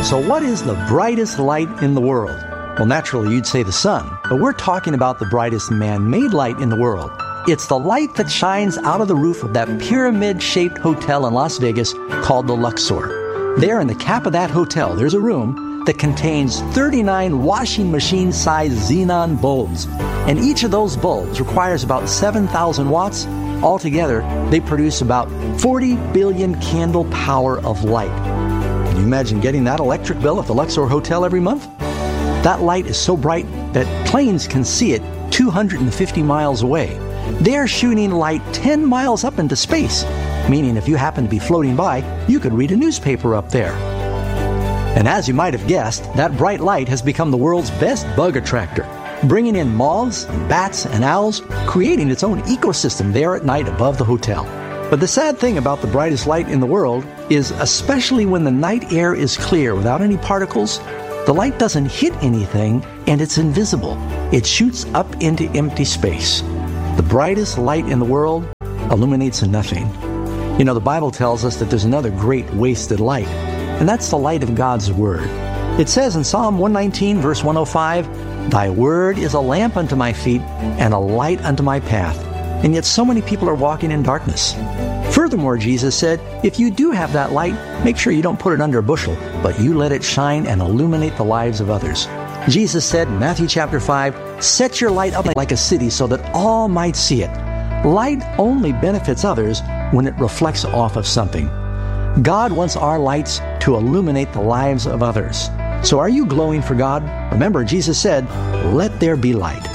So what is the brightest light in the world? Well, naturally, you'd say the sun, but we're talking about the brightest man-made light in the world. It's the light that shines out of the roof of that pyramid-shaped hotel in Las Vegas called the Luxor. There in the cap of that hotel, there's a room that contains 39 washing machine-sized xenon bulbs. And each of those bulbs requires about 7,000 watts. Altogether, they produce about 40 billion candle power of light. Can you imagine getting that electric bill at the Luxor Hotel every month? That light is so bright that planes can see it 250 miles away. They're shooting light 10 miles up into space, meaning if you happen to be floating by, you could read a newspaper up there. And as you might have guessed, that bright light has become the world's best bug attractor, bringing in moths and bats and owls, creating its own ecosystem there at night above the hotel. But the sad thing about the brightest light in the world is, especially when the night air is clear without any particles, the light doesn't hit anything and it's invisible. It shoots up into empty space. The brightest light in the world illuminates nothing. You know, the Bible tells us that there's another great wasted light, and that's the light of God's Word. It says in Psalm 119, verse 105, "Thy word is a lamp unto my feet and a light unto my path." And yet so many people are walking in darkness. Furthermore, Jesus said, if you do have that light, make sure you don't put it under a bushel, but you let it shine and illuminate the lives of others. Jesus said in Matthew chapter 5, "Set your light up like a city so that all might see it." Light only benefits others when it reflects off of something. God wants our lights to illuminate the lives of others. So are you glowing for God? Remember, Jesus said, "Let there be light."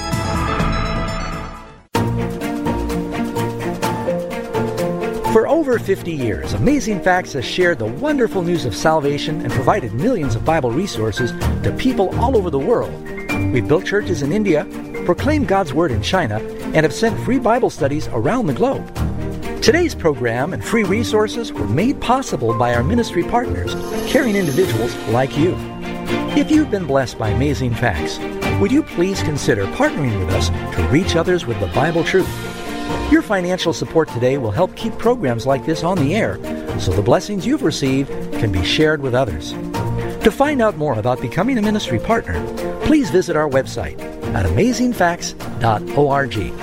For over 50 years, Amazing Facts has shared the wonderful news of salvation and provided millions of Bible resources to people all over the world. We've built churches in India, proclaimed God's Word in China, and have sent free Bible studies around the globe. Today's program and free resources were made possible by our ministry partners, caring individuals like you. If you've been blessed by Amazing Facts, would you please consider partnering with us to reach others with the Bible truth? Your financial support today will help keep programs like this on the air, so the blessings you've received can be shared with others. To find out more about becoming a ministry partner, please visit our website at amazingfacts.org.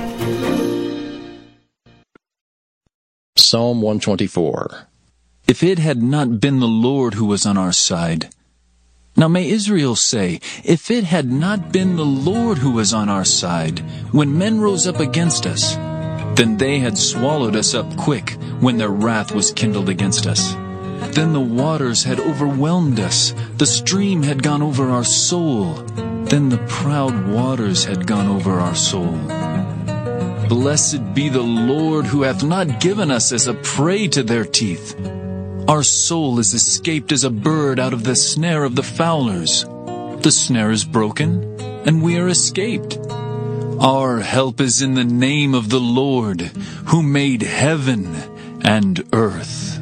Psalm 124. If it had not been the Lord who was on our side. Now may Israel say, if it had not been the Lord who was on our side, when men rose up against us, then they had swallowed us up quick when their wrath was kindled against us. Then the waters had overwhelmed us, the stream had gone over our soul, then the proud waters had gone over our soul. Blessed be the Lord who hath not given us as a prey to their teeth. Our soul is escaped as a bird out of the snare of the fowlers. The snare is broken, and we are escaped. Our help is in the name of the Lord, who made heaven and earth.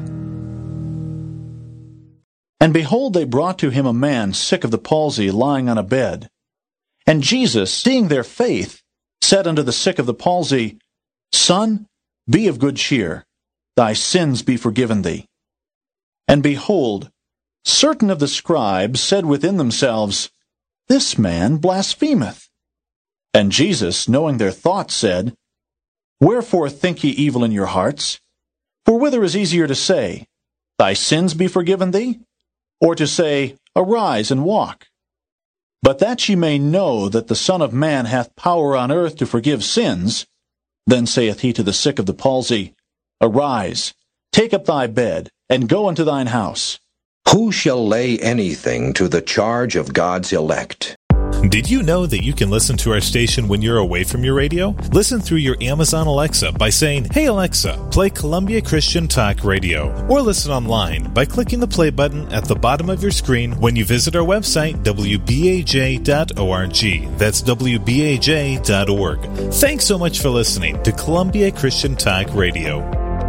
And behold, they brought to him a man sick of the palsy, lying on a bed. And Jesus, seeing their faith, said unto the sick of the palsy, Son, be of good cheer, thy sins be forgiven thee. And behold, certain of the scribes said within themselves, This man blasphemeth. And Jesus, knowing their thoughts, said, Wherefore think ye evil in your hearts? For whither is easier to say, Thy sins be forgiven thee? Or to say, Arise and walk? But that ye may know that the Son of Man hath power on earth to forgive sins, then saith he to the sick of the palsy, Arise, take up thy bed, and go unto thine house. Who shall lay anything to the charge of God's elect? Did you know that you can listen to our station when you're away from your radio? Listen through your Amazon Alexa by saying, Hey Alexa, play Columbia Christian Talk Radio. Or listen online by clicking the play button at the bottom of your screen when you visit our website, wbaj.org. That's wbaj.org. Thanks so much for listening to Columbia Christian Talk Radio.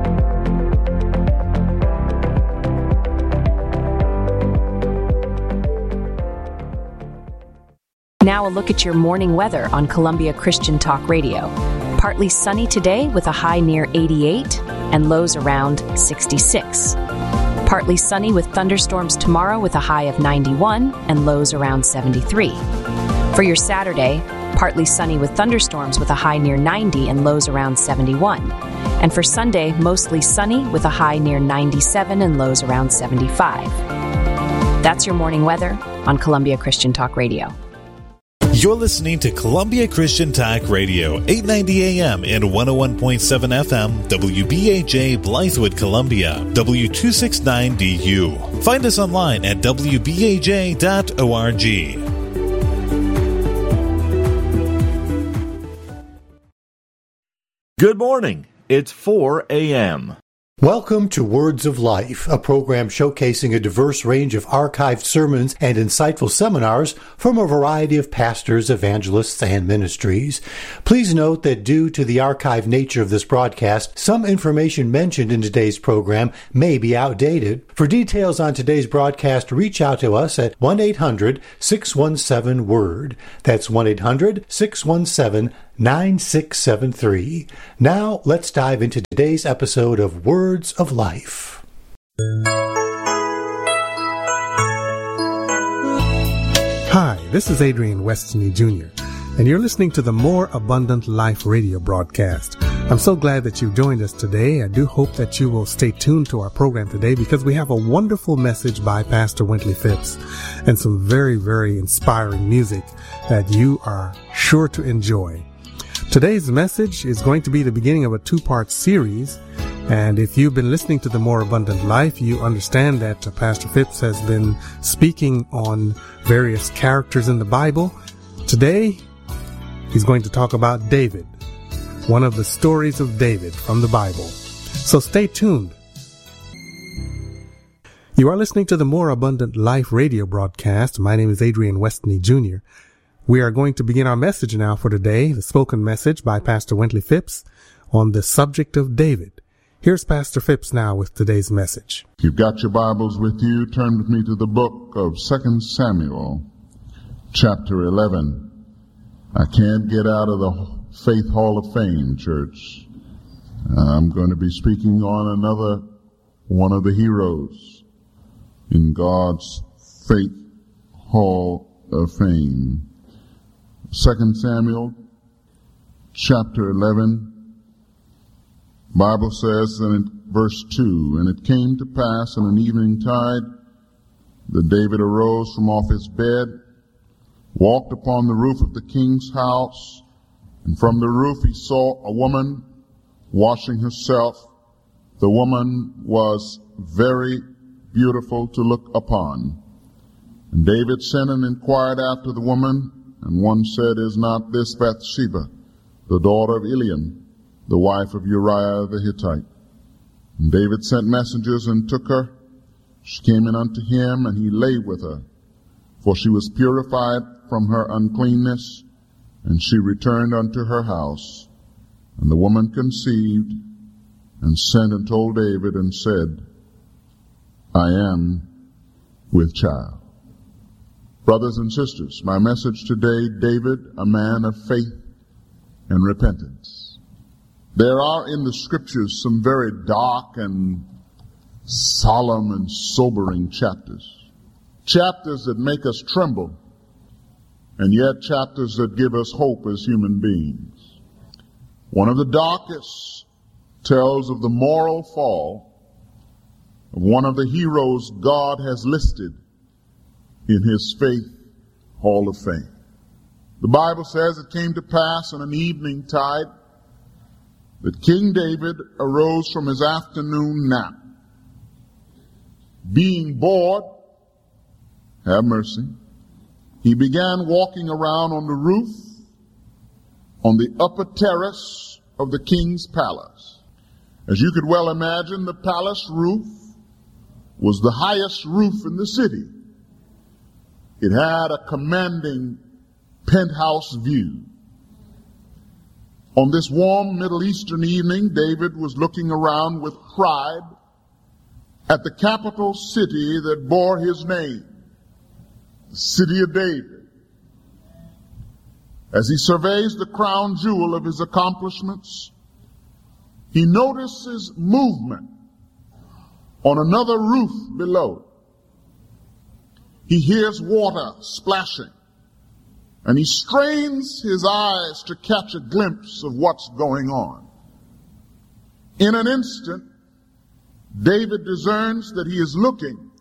Now a look at your morning weather on Columbia Christian Talk Radio. Partly sunny today with a high near 88 and lows around 66. Partly sunny with thunderstorms tomorrow with a high of 91 and lows around 73. For your Saturday, partly sunny with thunderstorms with a high near 90 and lows around 71. And for Sunday, mostly sunny with a high near 97 and lows around 75. That's your morning weather on Columbia Christian Talk Radio. You're listening to Columbia Christian Talk Radio, 890 AM and 101.7 FM, WBAJ Blythewood, Columbia, W269DU. Find us online at WBAJ.org. Good morning. It's 4 a.m. Welcome to Words of Life, a program showcasing a diverse range of archived sermons and insightful seminars from a variety of pastors, evangelists, and ministries. Please note that due to the archived nature of this broadcast, some information mentioned in today's program may be outdated. For details on today's broadcast, reach out to us at 1-800-617-WORD. That's 1-800-617-9673. Now, let's dive into today's episode of Words of Life. Hi, this is Adrian Westney Jr., and you're listening to the More Abundant Life radio broadcast. I'm so glad that you've joined us today. I do hope that you will stay tuned to our program today because we have a wonderful message by Pastor Wintley Phipps and some very, very inspiring music that you are sure to enjoy. Today's message is going to be the beginning of a two-part series, and if you've been listening to the More Abundant Life, you understand that Pastor Phipps has been speaking on various characters in the Bible. Today, he's going to talk about David, one of the stories of David from the Bible. So stay tuned. You are listening to the More Abundant Life radio broadcast. My name is Adrian Westney Jr. We are going to begin our message now for today, the spoken message by Pastor Wintley Phipps on the subject of David. Here's Pastor Phipps now with today's message. If you've got your Bibles with you, turn with me to the book of 2 Samuel, chapter 11. I can't get out of the Faith Hall of Fame, church. I'm going to be speaking on another one of the heroes in God's Faith Hall of Fame. 2 Samuel, chapter 11, Bible says in verse 2, And it came to pass in an evening tide that David arose from off his bed, walked upon the roof of the king's house, and from the roof he saw a woman washing herself. The woman was very beautiful to look upon. And David sent and inquired after the woman, and one said, Is not this Bathsheba, the daughter of Eliam, the wife of Uriah the Hittite? And David sent messengers and took her. She came in unto him, and he lay with her, for she was purified from her uncleanness, and she returned unto her house. And the woman conceived, and sent and told David, and said, I am with child. Brothers and sisters, my message today, David, a man of faith and repentance. There are in the scriptures some very dark and solemn and sobering chapters. Chapters that make us tremble, and yet chapters that give us hope as human beings. One of the darkest tells of the moral fall of one of the heroes God has listed in his Faith Hall of Fame. The Bible says it came to pass in an evening tide that King David arose from his afternoon nap. Being bored, have mercy, he began walking around on the roof, on the upper terrace of the king's palace. As you could well imagine, the palace roof was the highest roof in the city. It had a commanding penthouse view. On this warm Middle Eastern evening, David was looking around with pride at the capital city that bore his name, the city of David. As he surveys the crown jewel of his accomplishments, he notices movement On another roof below, he hears water splashing, and he strains his eyes to catch a glimpse of what's going on. In an instant, David discerns that he is looking